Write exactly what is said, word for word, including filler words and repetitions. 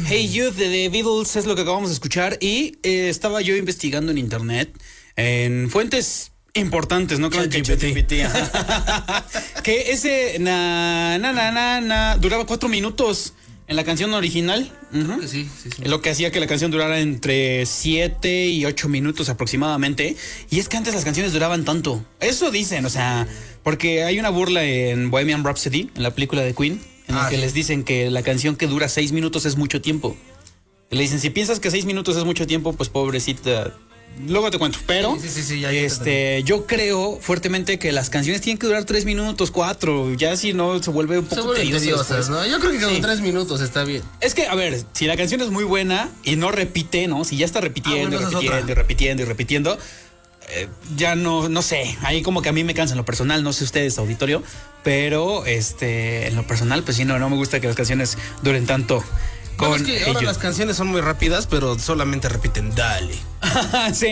Hey Jude de The Beatles es lo que acabamos de escuchar y eh, estaba yo investigando en internet, en fuentes importantes, ¿no? Claro que ChatGPT. Que ese na, na, na, na, na, duraba cuatro minutos en la canción original. Uh-huh. Sí, sí, sí. Lo que hacía que la canción durara entre siete y ocho minutos aproximadamente. Y es que antes las canciones duraban tanto. Eso dicen, o sea, porque hay una burla en Bohemian Rhapsody, en la película de Queen, en ah, la que sí. les dicen que la canción que dura seis minutos es mucho tiempo. Le dicen, si piensas que seis minutos es mucho tiempo, pues pobrecita. Luego te cuento, pero sí, sí, sí, ya, este, yo creo fuertemente que las canciones tienen que durar tres minutos, cuatro, ya si no se vuelve un poco se vuelven tediosas, ¿no? Yo creo que con sí. tres minutos está bien. Es que, a ver, si la canción es muy buena y no repite, ¿no? Si ya está repitiendo, ah, bueno, repitiendo, y repitiendo y repitiendo, eh, ya no, no sé, ahí como que a mí me cansa en lo personal, no sé ustedes, auditorio, pero este, en lo personal, pues sí, no, no me gusta que las canciones duren tanto. Bueno, es que ahora las canciones son muy rápidas, pero solamente repiten dale. Sí.